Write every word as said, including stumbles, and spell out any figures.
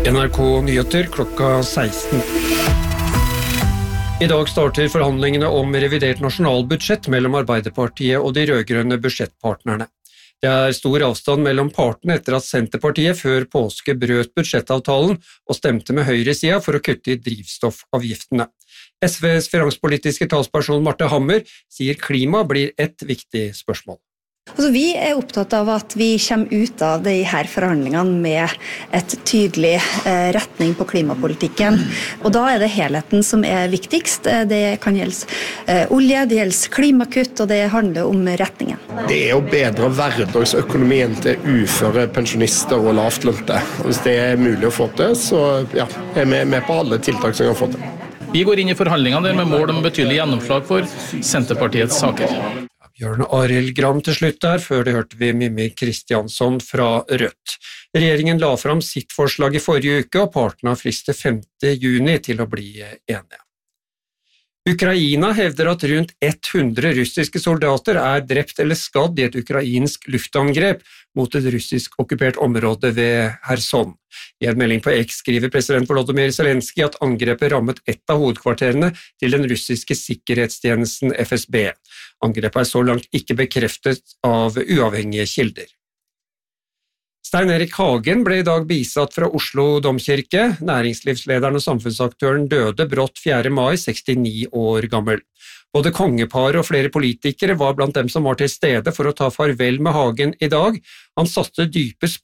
N R K Nyheter klokka seksten. I dag starter forhandlingene om revidert nasjonalbudsjett mellom Arbeiderpartiet og de rødgrønne budsjettpartnerne. Det er stor avstand mellom partene etter at Senterpartiet før påske brøt budsjettavtalen og stemte med høyresida for å kutte i drivstoffavgiftene. S Vs finanspolitiske talsperson Marte Hammer sier klima blir et viktig spørsmål. Altså, vi er opptatt av at vi kommer ut av de her forhandlingene med et tydelig eh, retning på klimapolitikken. Og da er det helheten som er viktigst. Det kan gjelde eh, olje, det gjelder klimakutt, og det handler om retningen. Det er å bedre hverdagsøkonomien til uføre pensjonister og lavtlønte. Hvis det er mulig å få til, så ja, er vi med på alle tiltak som vi har fått til. Vi går inn i forhandlingene der med mål om betydelig gjennomslag for Senterpartiets saker. Bjørn Arild Gram til slutt der, før det hørte vi Mimmi Kristiansson fra Rødt. Regjeringen la fram sitt forslag i forrige uke, og partene har frist til femte juni til å bli enige. Ukraina hevder at rundt hundre russiske soldater er drept eller skadd i et ukrainsk luftangrep mot et russisk okkupert område ved Kherson. I en melding på X skriver president Volodymyr Zelenskyj at angrepet rammet et av hovedkvarterene til den russiske sikkerhetstjenesten F S B. Angrepet er så langt ikke bekreftet av uavhengige kilder. Stein Erik Hagen ble i dag bisatt fra Oslo domkirke. Næringslivslederen og samfunnsaktøren døde brått fjerde mai, sekstini år gammel. Både kongepar og flere politikere var blant dem som var til stede for å ta farvel med Hagen i dag. Han satte dype spor